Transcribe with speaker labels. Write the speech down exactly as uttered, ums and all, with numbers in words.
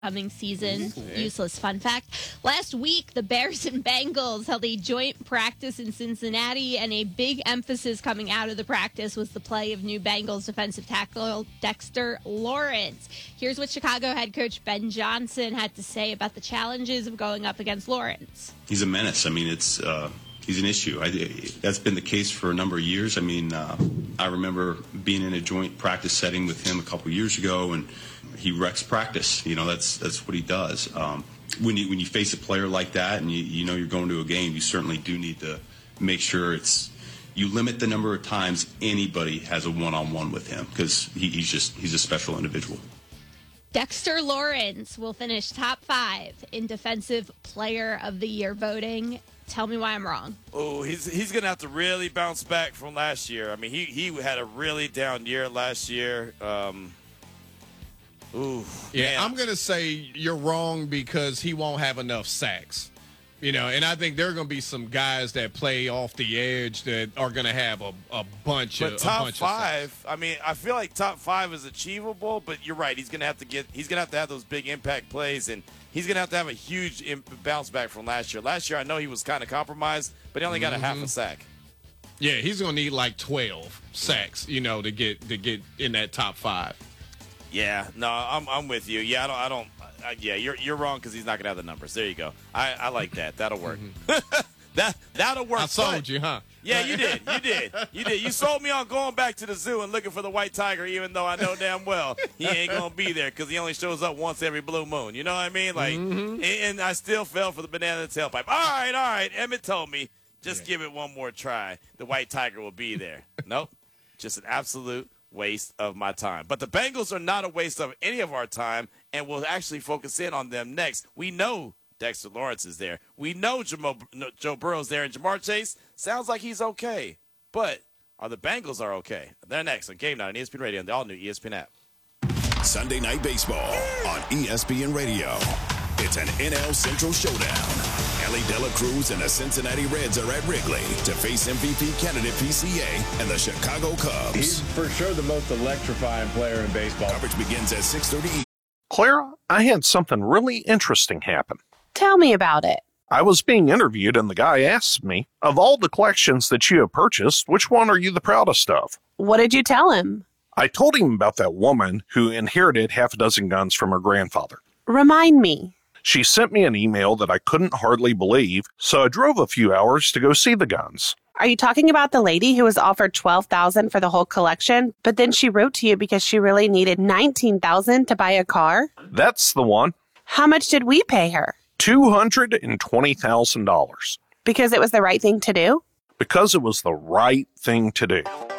Speaker 1: coming season. Useless fun fact. Last week, the Bears and Bengals held a joint practice in Cincinnati, and a big emphasis coming out of the practice was the play of new Bengals defensive tackle Dexter Lawrence. Here's what Chicago head coach Ben Johnson had to say about the challenges of going up against Lawrence.
Speaker 2: He's a menace. I mean, it's uh, he's an issue. I, that's been the case for a number of years. I mean, uh, I remember being in a joint practice setting with him a couple years ago, and he wrecks practice. You know, that's that's what he does. Um, when you when you face a player like that, and you, you know you're going to a game, you certainly do need to make sure it's you limit the number of times anybody has a one-on-one with him, because he, he's just he's a special individual.
Speaker 1: Dexter Lawrence will finish top five in Defensive Player of the Year voting. Tell me why I'm wrong.
Speaker 3: Oh, he's he's gonna have to really bounce back from last year. I mean, he he had a really down year last year. Um, Ooh,
Speaker 4: yeah,
Speaker 3: man.
Speaker 4: I'm going to say you're wrong because he won't have enough sacks. You know, and I think there are going to be some guys that play off the edge that are going to have a, a bunch
Speaker 3: but
Speaker 4: of
Speaker 3: top
Speaker 4: a bunch
Speaker 3: five.
Speaker 4: Of sacks.
Speaker 3: I mean, I feel like top five is achievable, but you're right. He's going to have to get. He's going to have to have those big impact plays, and he's going to have to have a huge bounce back from last year. Last year, I know he was kind of compromised, but he only got mm-hmm. a half a sack.
Speaker 4: Yeah, he's going to need like twelve sacks, you know, to get to get in that top five.
Speaker 3: Yeah, no, I'm I'm with you. Yeah, I don't, I don't. Uh, yeah, you're you're wrong because he's not gonna have the numbers. There you go. I, I like that. That'll work. Mm-hmm. that that'll work.
Speaker 4: I sold
Speaker 3: but,
Speaker 4: you, huh?
Speaker 3: Yeah, you did. You did. You did. You sold me on going back to the zoo and looking for the white tiger, even though I know damn well he ain't gonna be there because he only shows up once every blue moon. You know what I mean? Like, mm-hmm. and, and I still fell for the banana tailpipe. All right, all right. Emmett told me just yeah. give it one more try. The white tiger will be there. Nope, just an absolute waste of my time. But the Bengals are not a waste of any of our time, and we'll actually focus in on them next. We know Dexter Lawrence is there. We know Jamo, no, Joe Burrow's there, and Jamar Chase sounds like he's okay. But are the Bengals are okay? They're next on Game Night on E S P N Radio and the all-new E S P N app.
Speaker 5: Sunday Night Baseball on E S P N Radio. It's an N L Central showdown. Ellie De La Cruz and the Cincinnati Reds are at Wrigley to face M V P candidate P C A and the Chicago Cubs.
Speaker 6: He's for sure the most electrifying player in baseball.
Speaker 5: Coverage begins at six thirty.
Speaker 7: Clara, I had something really interesting happen.
Speaker 8: Tell me about it.
Speaker 7: I was being interviewed and the guy asked me, of all the collections that you have purchased, which one are you the proudest of?
Speaker 8: What did you tell him?
Speaker 7: I told him about that woman who inherited half a dozen guns from her grandfather.
Speaker 8: Remind me.
Speaker 7: She sent me an email that I couldn't hardly believe, so I drove a few hours to go see the guns.
Speaker 8: Are you talking about the lady who was offered twelve thousand dollars for the whole collection, but then she wrote to you because she really needed nineteen thousand dollars to buy a car?
Speaker 7: That's the one.
Speaker 8: How much did we pay her?
Speaker 7: two hundred twenty thousand dollars.
Speaker 8: Because it was the right thing to do?
Speaker 7: Because it was the right thing to do.